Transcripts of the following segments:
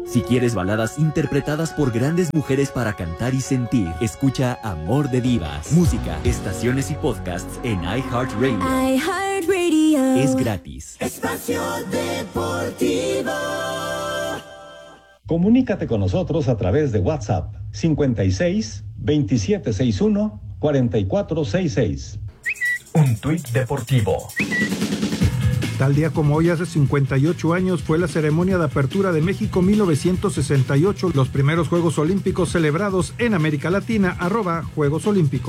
Si quieres baladas interpretadas por grandes mujeres para cantar y sentir, escucha Amor de Divas. Música, estaciones y podcasts en iHeartRadio. iHeartRadio. Es gratis. Espacio Deportivo. Comunícate con nosotros a través de WhatsApp 56 2761 4466. Un tuit deportivo. Tal día como hoy, hace 58 años, fue la ceremonia de apertura de México 1968, los primeros Juegos Olímpicos celebrados en América Latina, @Juegos Olímpicos.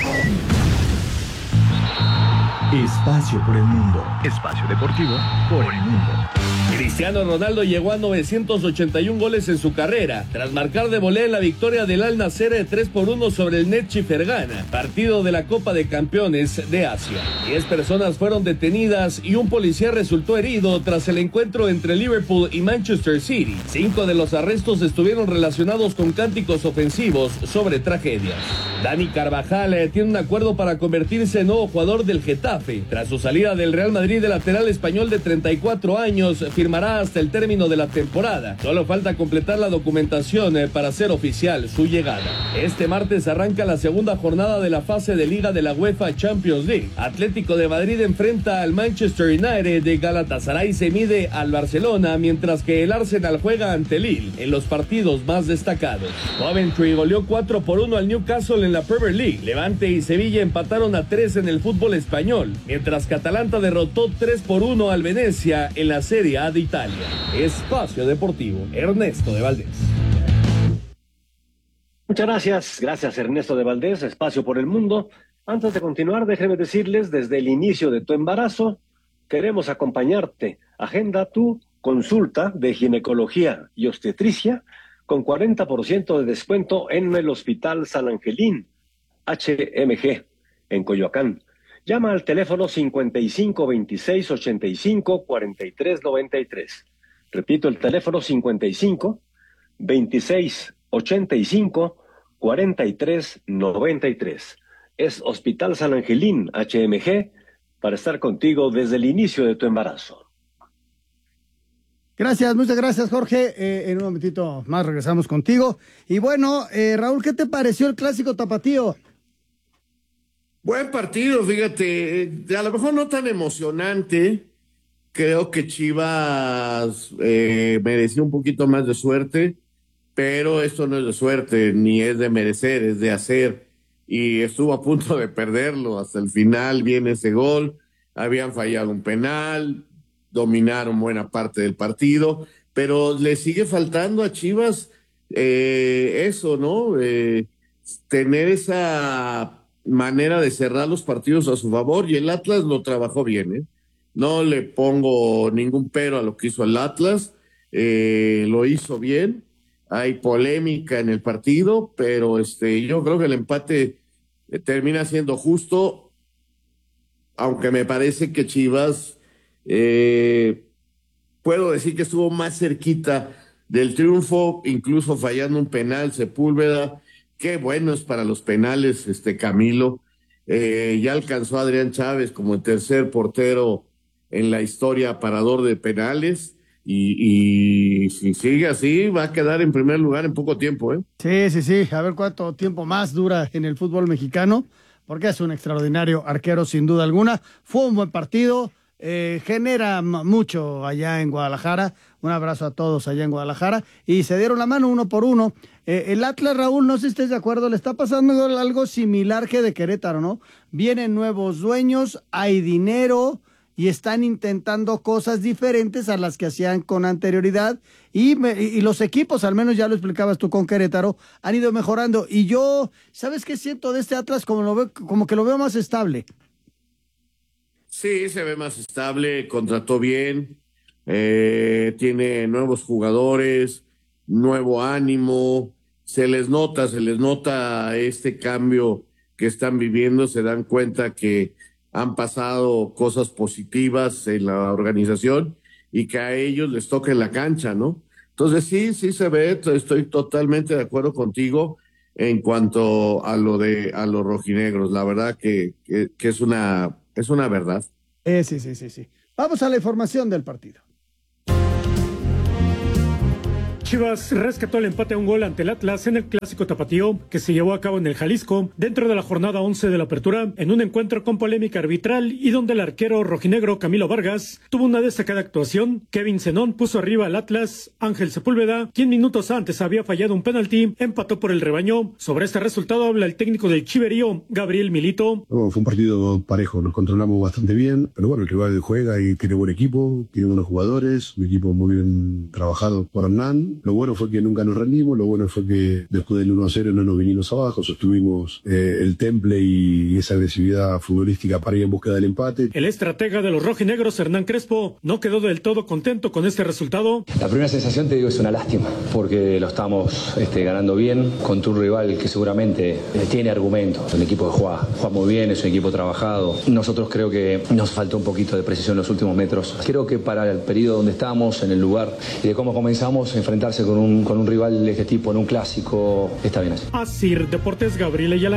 Espacio por el mundo. Espacio deportivo por el mundo. Cristiano Ronaldo llegó a 981 goles en su carrera, tras marcar de volea en la victoria del Al Nassr 3-1 sobre el Neftchi Fergana, partido de la Copa de Campeones de Asia. 10 personas fueron detenidas y un policía resultó herido tras el encuentro entre Liverpool y Manchester City. 5 de los arrestos estuvieron relacionados con cánticos ofensivos sobre tragedias. Dani Carvajal tiene un acuerdo para convertirse en nuevo jugador del Getafe. Tras su salida del Real Madrid, el lateral español de 34 años firmará hasta el término de la temporada. Solo falta completar la documentación para hacer oficial su llegada. Este martes arranca la segunda jornada de la fase de Liga de la UEFA Champions League. Atlético de Madrid enfrenta al Manchester United, de Galatasaray se mide al Barcelona, mientras que el Arsenal juega ante Lille en los partidos más destacados. Coventry goleó 4-1 al Newcastle en la Premier League. Levante y Sevilla empataron a 3 en el fútbol español, mientras que Atalanta derrotó 3-1 al Venecia en la Serie A de Italia. Espacio Deportivo, Ernesto de Valdés. Muchas gracias Ernesto de Valdés, Espacio por el Mundo. Antes de continuar, déjenme decirles, desde el inicio de tu embarazo, queremos acompañarte. Agenda tu consulta de ginecología y obstetricia con 40% de descuento en el Hospital San Angelín, HMG, en Coyoacán. Llama al teléfono 55 26 85 43 93. Repito, el teléfono 55 26 85 43 93. Es Hospital San Angelín, HMG, para estar contigo desde el inicio de tu embarazo. Gracias, muchas gracias, Jorge. En un momentito más regresamos contigo. Y bueno, Raúl, ¿qué te pareció el clásico tapatío? Buen partido, fíjate, a lo mejor no tan emocionante. Creo que Chivas mereció un poquito más de suerte, pero esto no es de suerte, ni es de merecer, es de hacer. Y estuvo a punto de perderlo hasta el final. Viene ese gol, habían fallado un penal, dominaron buena parte del partido, pero le sigue faltando a Chivas eso, ¿no? Tener esa manera de cerrar los partidos a su favor, y el Atlas lo trabajó bien, ¿eh? No le pongo ningún pero a lo que hizo el Atlas, lo hizo bien. Hay polémica en el partido, pero yo creo que el empate termina siendo justo, aunque me parece que Chivas, puedo decir que estuvo más cerquita del triunfo, incluso fallando un penal. Sepúlveda, qué bueno es para los penales Camilo, ya alcanzó a Adrián Chávez como el tercer portero en la historia parador de penales, y si sigue así va a quedar en primer lugar en poco tiempo, ¿eh? Sí, a ver cuánto tiempo más dura en el fútbol mexicano, porque es un extraordinario arquero sin duda alguna. Fue un buen partido, genera mucho allá en Guadalajara. Un abrazo a todos allá en Guadalajara, y se dieron la mano 1-1. El Atlas, Raúl, no sé si estés de acuerdo, le está pasando algo similar que de Querétaro, ¿no? Vienen nuevos dueños, hay dinero y están intentando cosas diferentes a las que hacían con anterioridad, y los equipos, al menos ya lo explicabas tú con Querétaro, han ido mejorando. Y yo, ¿sabes qué siento de este Atlas? Como que lo veo más estable. Sí, se ve más estable, contrató bien, tiene nuevos jugadores, nuevo ánimo, se les nota este cambio que están viviendo, se dan cuenta que han pasado cosas positivas en la organización y que a ellos les toca en la cancha, ¿no? Entonces sí se ve, estoy totalmente de acuerdo contigo en cuanto a los rojinegros. La verdad que es una verdad. Sí. Vamos a la información del partido. Chivas rescató el empate a un gol ante el Atlas en el clásico tapatío que se llevó a cabo en el Jalisco dentro de la jornada 11 de la apertura, en un encuentro con polémica arbitral y donde el arquero rojinegro Camilo Vargas tuvo una destacada actuación. Kevin Zenón puso arriba al Atlas. Ángel Sepúlveda, quien minutos antes había fallado un penalti, empató por el rebaño. Sobre este resultado habla el técnico del Chiverío, Gabriel Milito. Fue un partido parejo, nos controlamos bastante bien, pero bueno, el rival juega y tiene buen equipo, tiene buenos jugadores, un equipo muy bien trabajado por Hernán. Lo bueno fue que nunca nos rendimos, lo bueno fue que después del 1-0 no nos vinimos abajo, sostuvimos el temple y esa agresividad futbolística para ir en búsqueda del empate. El estratega de los rojinegros, Hernán Crespo, no quedó del todo contento con este resultado. La primera sensación, te digo, es una lástima, porque lo estamos ganando bien contra un rival que seguramente tiene argumentos. Es un equipo que juega muy bien, es un equipo trabajado. Nosotros creo que nos faltó un poquito de precisión en los últimos metros. Creo que para el periodo donde estamos, en el lugar y de cómo comenzamos a enfrentarse con un rival de este tipo en un clásico, está bien así. Asir Deportes, Gabriel Ayala.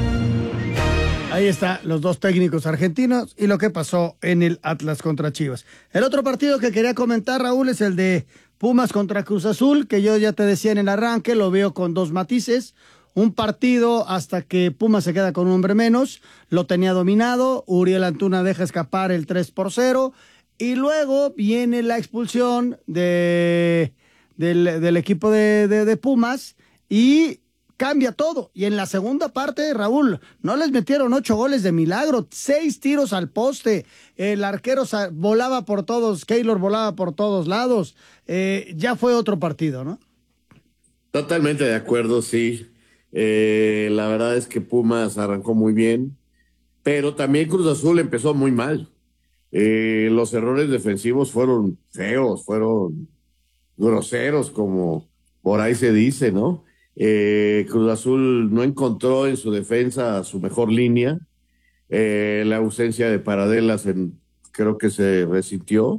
Ahí está, los dos técnicos argentinos y lo que pasó en el Atlas contra Chivas. El otro partido que quería comentar, Raúl, es el de Pumas contra Cruz Azul, que yo ya te decía en el arranque, lo veo con dos matices. Un partido hasta que Pumas se queda con un hombre menos, lo tenía dominado, Uriel Antuna deja escapar el 3-0, y luego viene la expulsión del equipo de Pumas y cambia todo. Y en la segunda parte, Raúl, no les metieron 8 goles de milagro, 6 tiros al poste, el arquero volaba por todos, Keylor volaba por todos lados, ya fue otro partido, ¿no? Totalmente de acuerdo, sí. La verdad es que Pumas arrancó muy bien, pero también Cruz Azul empezó muy mal. Los errores defensivos fueron feos, fueron groseros, como por ahí se dice, ¿no? Cruz Azul no encontró en su defensa su mejor línea. La ausencia de Paradelas creo que se resintió,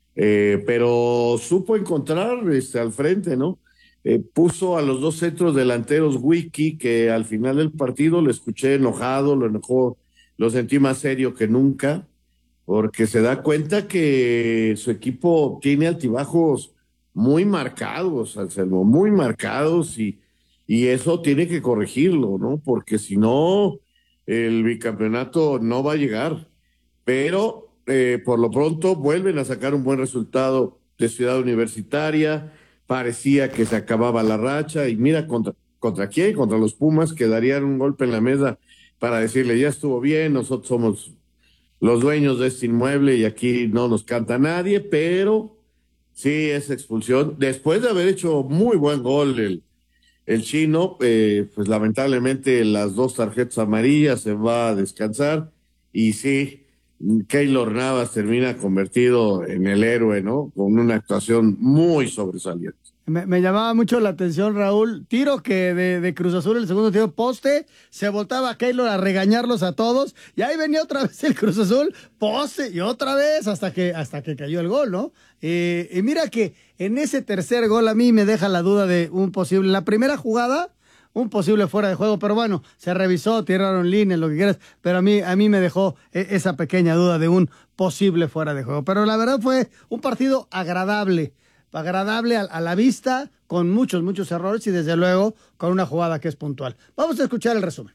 pero supo encontrar al frente, ¿no? Puso a los dos centros delanteros Wiki, que al final del partido lo escuché enojado, lo sentí más serio que nunca, porque se da cuenta que su equipo tiene altibajos muy marcados, Anselmo, muy marcados, y eso tiene que corregirlo, ¿no? Porque si no, el bicampeonato no va a llegar. Pero por lo pronto vuelven a sacar un buen resultado de Ciudad Universitaria. Parecía que se acababa la racha, y mira, ¿contra quién? Contra los Pumas, que darían un golpe en la mesa para decirle, ya estuvo bien, nosotros somos los dueños de este inmueble y aquí no nos canta nadie, pero sí, esa expulsión, después de haber hecho muy buen gol el chino, pues lamentablemente las 2 tarjetas amarillas, se va a descansar, y sí, Keylor Navas termina convertido en el héroe, ¿no? Con una actuación muy sobresaliente. Me llamaba mucho la atención, Raúl, tiro que de Cruz Azul, el segundo tiro poste, se voltaba Keylor a regañarlos a todos, y ahí venía otra vez el Cruz Azul, poste, y otra vez hasta que cayó el gol, ¿no? Y mira que en ese tercer gol a mí me deja la duda de un posible, la primera jugada, un posible fuera de juego, pero bueno, se revisó, tiraron líneas, lo que quieras, pero a mí me dejó esa pequeña duda de un posible fuera de juego. Pero la verdad fue un partido agradable a la vista, con muchos errores y desde luego con una jugada que es puntual. Vamos a escuchar el resumen.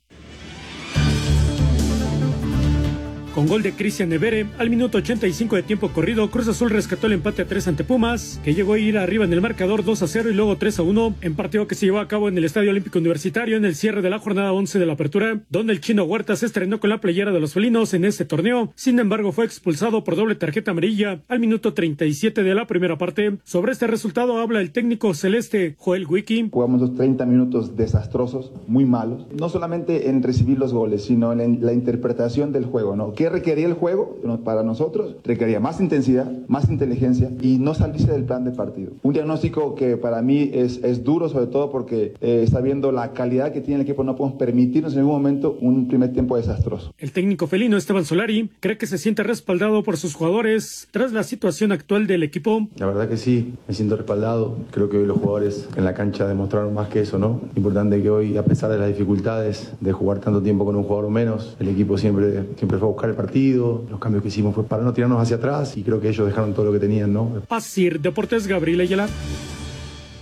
Con gol de Cristian Nevere, al minuto 85 de tiempo corrido, Cruz Azul rescató el empate a 3 ante Pumas, que llegó a ir arriba en el marcador 2-0 y luego 3-1, en partido que se llevó a cabo en el Estadio Olímpico Universitario en el cierre de la jornada 11 de la apertura, donde el Chino Huerta se estrenó con la playera de los felinos en este torneo. Sin embargo, fue expulsado por doble tarjeta amarilla al minuto 37 de la primera parte. Sobre este resultado habla el técnico celeste, Joel Wiki. Jugamos los 30 minutos desastrosos, muy malos, no solamente en recibir los goles, sino en la interpretación del juego, ¿no? ¿Qué requería el juego? Para nosotros requería más intensidad, más inteligencia y no salirse del plan de partido. Un diagnóstico que para mí es duro, sobre todo porque sabiendo la calidad que tiene el equipo, no podemos permitirnos en ningún momento un primer tiempo desastroso. El técnico felino Esteban Solari cree que se siente respaldado por sus jugadores tras la situación actual del equipo. La verdad que sí, me siento respaldado. Creo que hoy los jugadores en la cancha demostraron más que eso, ¿no? Importante que hoy, a pesar de las dificultades de jugar tanto tiempo con un jugador menos, el equipo siempre fue a buscar el partido. Los cambios que hicimos fue para no tirarnos hacia atrás y creo que ellos dejaron todo lo que tenían, ¿no? Asir Deportes, Gabriel Ayala.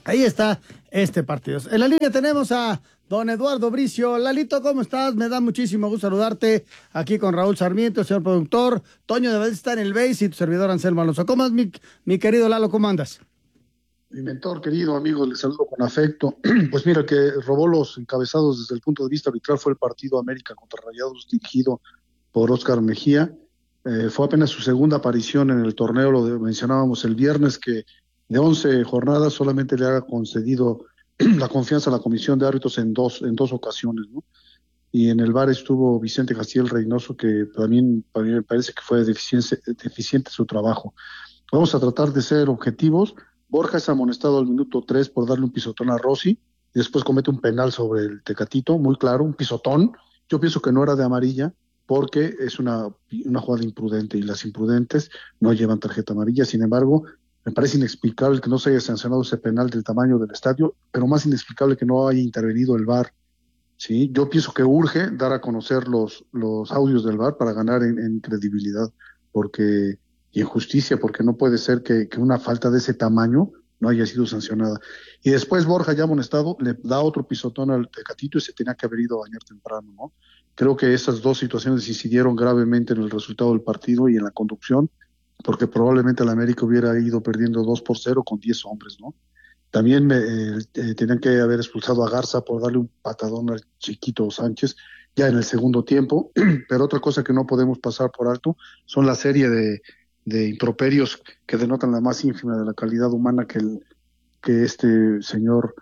Ahí está este partido. En la línea tenemos a don Eduardo Bricio. Lalito, ¿cómo estás? Me da muchísimo gusto saludarte aquí con Raúl Sarmiento, el señor productor. Toño de Valdés está en el base y tu servidor Anselmo Alonso. ¿Cómo es, mi querido Lalo? ¿Cómo andas? Mi mentor, querido amigo, le saludo con afecto. Pues mira, el que robó los encabezados desde el punto de vista arbitral fue el partido América contra Rayados, dirigido por Óscar Mejía. Fue apenas su segunda aparición en el torneo, mencionábamos el viernes, que de 11 jornadas solamente le ha concedido la confianza a la comisión de árbitros en dos ocasiones, ¿no? Y en el VAR estuvo Vicente Castiel Reynoso, que también me parece que fue deficiente su trabajo. Vamos a tratar de ser objetivos. Borja es amonestado al minuto 3 por darle un pisotón a Rossi, y después comete un penal sobre el Tecatito, muy claro, un pisotón. Yo pienso que no era de amarilla, porque es una jugada imprudente, y las imprudentes no llevan tarjeta amarilla. Sin embargo, me parece inexplicable que no se haya sancionado ese penal del tamaño del estadio, pero más inexplicable que no haya intervenido el VAR. ¿Sí? Yo pienso que urge dar a conocer los audios del VAR para ganar en credibilidad, y en justicia, porque no puede ser que una falta de ese tamaño no haya sido sancionada. Y después Borja, ya amonestado, le da otro pisotón al Tecatito y se tenía que haber ido a bañar temprano, ¿no? Creo que esas dos situaciones incidieron gravemente en el resultado del partido y en la conducción, porque probablemente el América hubiera ido perdiendo 2-0 con 10 hombres, ¿no? También tenían que haber expulsado a Garza por darle un patadón al chiquito Sánchez ya en el segundo tiempo. Pero otra cosa que no podemos pasar por alto son la serie de improperios que denotan la más ínfima de la calidad humana que este señor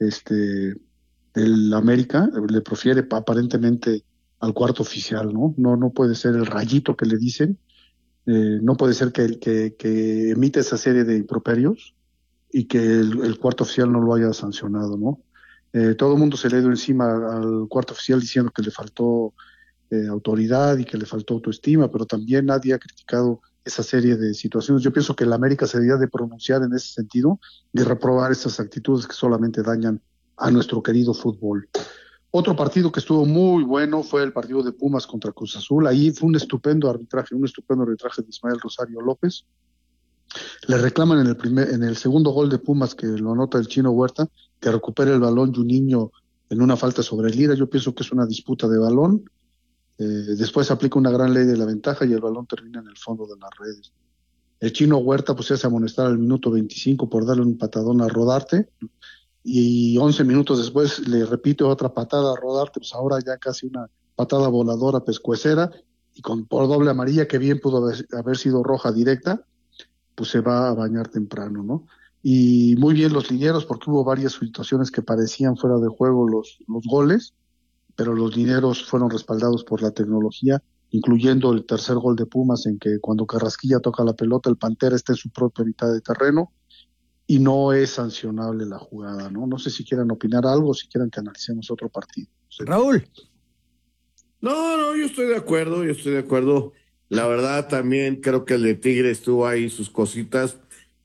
del América le profiere aparentemente al cuarto oficial, ¿no? No puede ser el rayito que le dicen, no puede ser que emite esa serie de improperios y que el cuarto oficial no lo haya sancionado, ¿no? Todo el mundo se le dio encima al cuarto oficial diciendo que le faltó autoridad y que le faltó autoestima, pero también nadie ha criticado esa serie de situaciones. Yo pienso que el América se debería de pronunciar en ese sentido, de reprobar esas actitudes que solamente dañan a nuestro querido fútbol. Otro partido que estuvo muy bueno fue el partido de Pumas contra Cruz Azul. Ahí fue un estupendo arbitraje de Ismael Rosario López. Le reclaman en el segundo gol de Pumas, que lo anota el Chino Huerta, que recupere el balón Juninho en una falta sobre Lira. Yo pienso que es una disputa de balón. Después aplica una gran ley de la ventaja y el balón termina en el fondo de las redes. El Chino Huerta pues se hace amonestar al minuto 25 por darle un patadón a Rodarte, y 11 minutos después le repite otra patada a Rodarte, pues ahora ya casi una patada voladora pescuecera, y por doble amarilla, que bien pudo haber sido roja directa, pues se va a bañar temprano, ¿no? Y muy bien los linieros, porque hubo varias situaciones que parecían fuera de juego los goles, pero los linieros fueron respaldados por la tecnología, incluyendo el tercer gol de Pumas, en que cuando Carrasquilla toca la pelota, el Pantera está en su propia mitad de terreno, y no es sancionable la jugada, ¿no? No sé si quieran opinar algo, si quieran que analicemos otro partido. Raúl. No, yo estoy de acuerdo. La verdad, también creo que el de Tigres tuvo ahí sus cositas,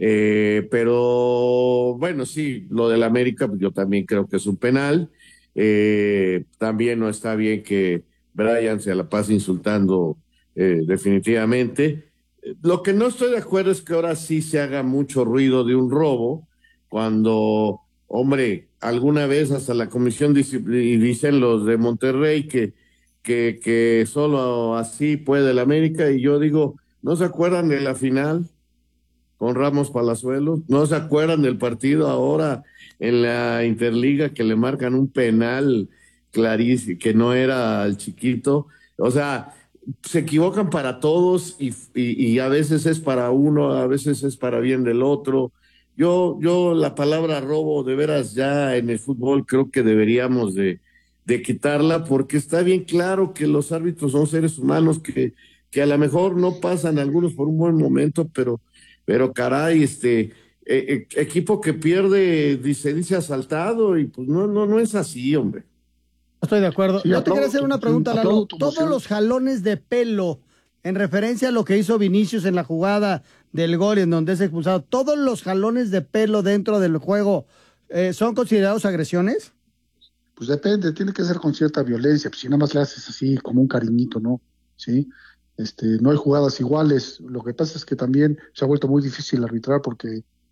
pero bueno, sí, lo del América, pues yo también creo que es un penal. También no está bien que Brian se la pase insultando, definitivamente. Lo que no estoy de acuerdo es que ahora sí se haga mucho ruido de un robo, cuando, hombre, alguna vez hasta la comisión y dicen los de Monterrey que solo así puede el América, y yo digo, ¿no se acuerdan de la final con Ramos Palazuelos? ¿No se acuerdan del partido ahora en la Interliga que le marcan un penal clarísimo, que no era al chiquito? O sea, se equivocan para todos y a veces es para uno, a veces es para bien del otro. Yo la palabra robo, de veras, ya en el fútbol creo que deberíamos de quitarla, porque está bien claro que los árbitros son seres humanos que a lo mejor no pasan algunos por un buen momento, pero caray, equipo que pierde se dice asaltado, y pues no es así, hombre. Estoy de acuerdo. Sí, Yo te quería hacer una pregunta, Lalo. Todos los jalones de pelo, en referencia a lo que hizo Vinicius en la jugada del gol en donde es expulsado, ¿todos los jalones de pelo dentro del juego son considerados agresiones? Pues depende, tiene que ser con cierta violencia, pues si nada más le haces así como un cariñito, ¿no? Sí, no hay jugadas iguales. Lo que pasa es que también se ha vuelto muy difícil arbitrar, porque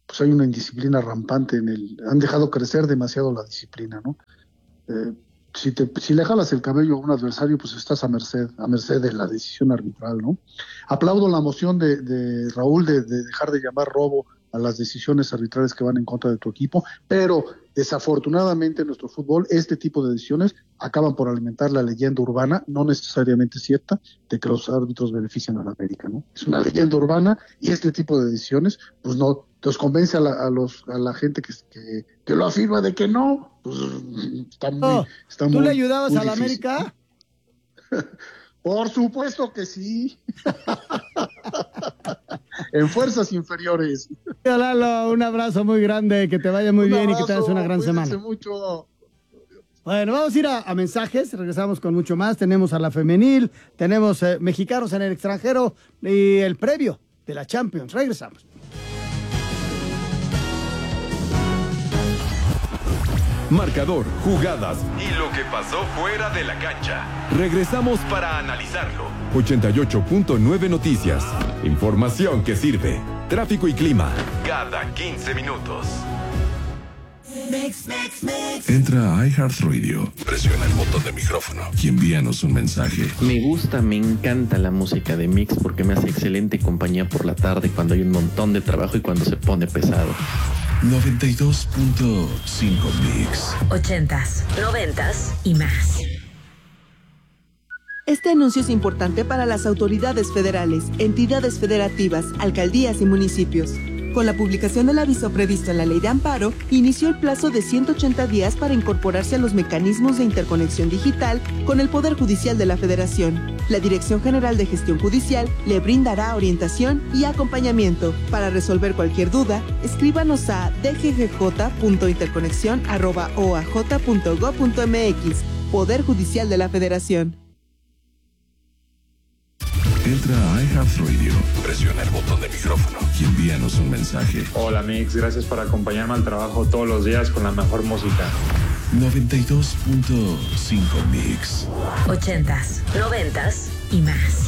pues hay una indisciplina rampante han dejado crecer demasiado la disciplina, ¿no? Si le jalas el cabello a un adversario, pues estás a merced de la decisión arbitral, ¿no? Aplaudo la moción de Raúl de dejar de llamar robo a las decisiones arbitrales que van en contra de tu equipo, pero desafortunadamente en nuestro fútbol este tipo de decisiones acaban por alimentar la leyenda urbana, no necesariamente cierta, de que los árbitros benefician a la América, ¿no? Es una leyenda urbana y este tipo de decisiones, pues no, los convence a la gente que lo afirma de que no, pues está muy ¿Tú le ayudabas muy a la difícil. América? Por supuesto que sí. En fuerzas inferiores. Lalo, un abrazo muy grande, que te vaya muy bien y que tengas una gran semana. Mucho. Bueno, vamos a ir a mensajes, regresamos con mucho más. Tenemos a la femenil, tenemos mexicanos en el extranjero y el previo de la Champions. Regresamos. Marcador, jugadas y lo que pasó fuera de la cancha. Regresamos para analizarlo. 88.9 Noticias. Información que sirve. Tráfico y clima. Cada 15 minutos. Entra a iHeartRadio, presiona el botón de micrófono y envíanos un mensaje. Me encanta la música de Mix porque me hace excelente compañía por la tarde cuando hay un montón de trabajo y cuando se pone pesado. 92.5 Mix. 80s, 90s y más. Este anuncio es importante para las autoridades federales, entidades federativas, alcaldías y municipios. Con la publicación del aviso previsto en la Ley de Amparo, inició el plazo de 180 días para incorporarse a los mecanismos de interconexión digital con el Poder Judicial de la Federación. La Dirección General de Gestión Judicial le brindará orientación y acompañamiento. Para resolver cualquier duda, escríbanos a dggj.interconexión@oaj.gov.mx. Poder Judicial de la Federación. Entra a iHeartRadio, presiona el botón de micrófono y envíanos un mensaje. Hola Mix, gracias por acompañarme al trabajo todos los días con la mejor música. 92.5 Mix. 80s, 90s y más.